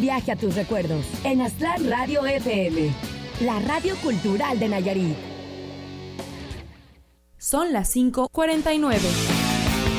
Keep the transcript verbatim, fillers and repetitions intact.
Viaje a tus recuerdos en Aztlán Radio F M, la radio cultural de Nayarit. Son las cinco cuarenta y nueve.